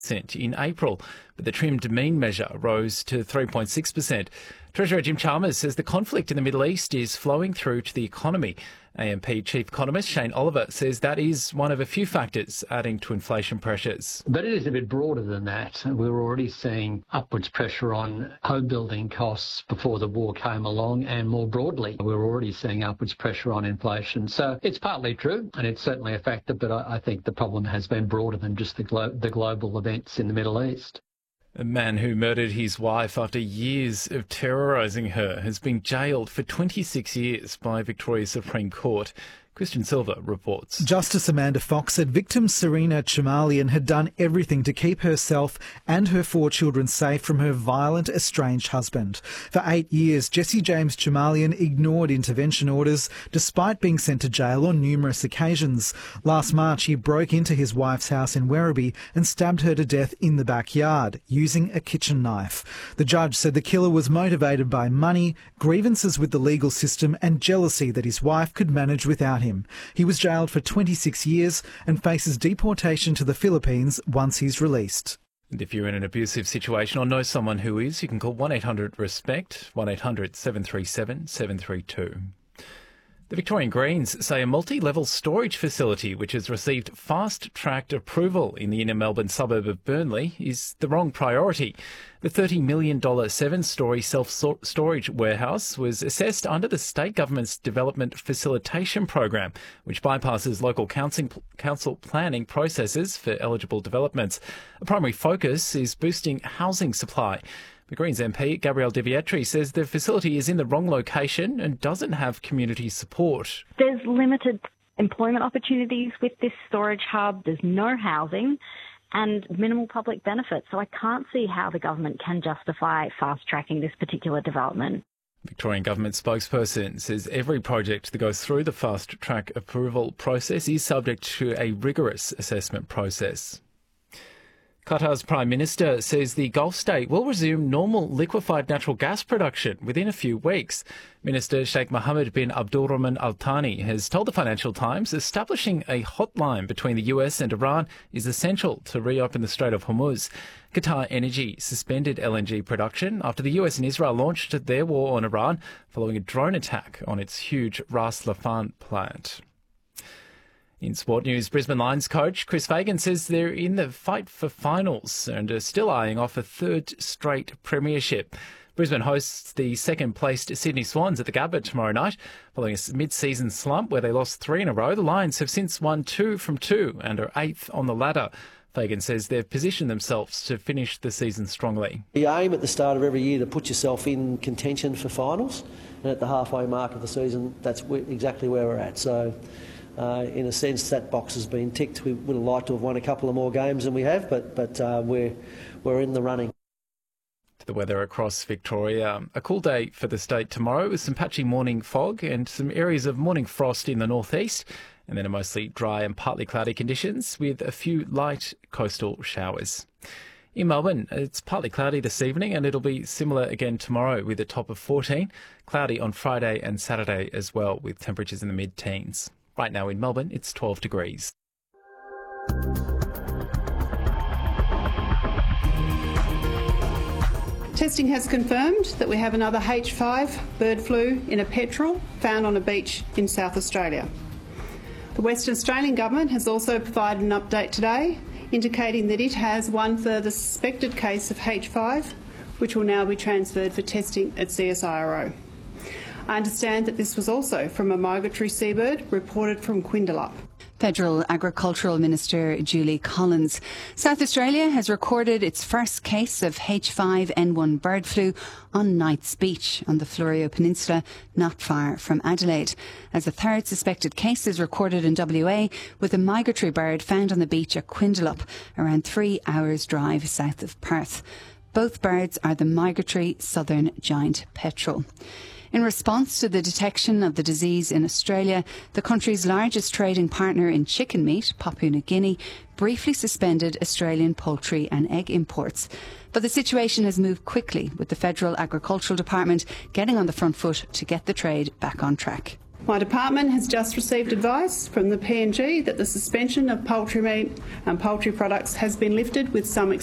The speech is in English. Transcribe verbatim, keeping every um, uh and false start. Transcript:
percent in April, but the trimmed mean measure rose to three point six percent. Treasurer Jim Chalmers says the conflict in the Middle East is flowing through to the economy. A M P Chief Economist Shane Oliver says that is one of a few factors adding to inflation pressures. But it is a bit broader than that. We were already seeing upwards pressure on home building costs before the war came along, and more broadly, we were already seeing upwards pressure on inflation. So it's partly true, and it's certainly a factor, but I, I think the problem has been broader than just the, glo- the global events in the Middle East. A man who murdered his wife after years of terrorising her has been jailed for twenty-six years by Victoria's Supreme Court. Christian Silva reports. Justice Amanda Fox said victim Serena Chamalian had done everything to keep herself and her four children safe from her violent, estranged husband. For eight years, Jesse James Chamalian ignored intervention orders despite being sent to jail on numerous occasions. Last March, he broke into his wife's house in Werribee and stabbed her to death in the backyard using a kitchen knife. The judge said the killer was motivated by money, grievances with the legal system and jealousy that his wife could manage without him. He was jailed for twenty-six years and faces deportation to the Philippines once he's released. And if you're in an abusive situation or know someone who is, you can call one eight hundred RESPECT, one eight hundred seven three seven seven three two. The Victorian Greens say a multi-level storage facility which has received fast-tracked approval in the inner Melbourne suburb of Burnley is the wrong priority. The thirty million dollars seven-storey self-storage warehouse was assessed under the state government's Development Facilitation Program, which bypasses local council planning processes for eligible developments. A primary focus is boosting housing supply. The Greens M P, Gabrielle De Vietri, says the facility is in the wrong location and doesn't have community support. There's limited employment opportunities with this storage hub. There's no housing and minimal public benefit. So I can't see how the government can justify fast-tracking this particular development. Victorian Government spokesperson says every project that goes through the fast-track approval process is subject to a rigorous assessment process. Qatar's Prime Minister says the Gulf state will resume normal liquefied natural gas production within a few weeks. Minister Sheikh Mohammed bin Abdulrahman Al Thani has told the Financial Times establishing a hotline between the U S and Iran is essential to reopen the Strait of Hormuz. Qatar Energy suspended L N G production after the U S and Israel launched their war on Iran following a drone attack on its huge Ras Laffan plant. In sport news, Brisbane Lions coach Chris Fagan says they're in the fight for finals and are still eyeing off a third straight premiership. Brisbane hosts the second-placed Sydney Swans at the Gabba tomorrow night. Following a mid-season slump where they lost three in a row, the Lions have since won two from two and are eighth on the ladder. Fagan says they've positioned themselves to finish the season strongly. The aim at the start of every year to put yourself in contention for finals, and at the halfway mark of the season, that's exactly where we're at. So, uh, in a sense, that box has been ticked. We would have liked to have won a couple of more games than we have, but but uh, we're we're in the running. The weather across Victoria. A cool day for the state tomorrow with some patchy morning fog and some areas of morning frost in the northeast, and then a mostly dry and partly cloudy conditions with a few light coastal showers. In Melbourne, it's partly cloudy this evening and it'll be similar again tomorrow with a top of fourteen. Cloudy on Friday and Saturday as well with temperatures in the mid-teens. Right now in Melbourne, it's twelve degrees. Testing has confirmed that we have another H five bird flu in a petrel found on a beach in South Australia. The Western Australian Government has also provided an update today indicating that it has one further suspected case of H five, which will now be transferred for testing at C S I R O. I understand that this was also from a migratory seabird reported from Quindalup. Federal Agricultural Minister Julie Collins. South Australia has recorded its first case of H five N one bird flu on Knights Beach on the Florio Peninsula, not far from Adelaide. As a third suspected case is recorded in W A with a migratory bird found on the beach at Quindalup, around three hours' drive south of Perth. Both birds are the migratory southern giant petrel. In response to the detection of the disease in Australia, the country's largest trading partner in chicken meat, Papua New Guinea, briefly suspended Australian poultry and egg imports. But the situation has moved quickly, with the Federal Agricultural Department getting on the front foot to get the trade back on track. My department has just received advice from the P and G that the suspension of poultry meat and poultry products has been lifted with some